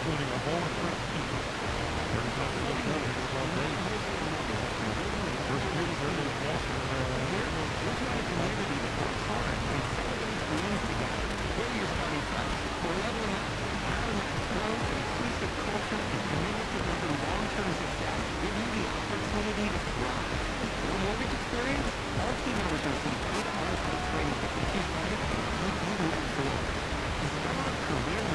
including a home front seat. Turns out it looks up here about days.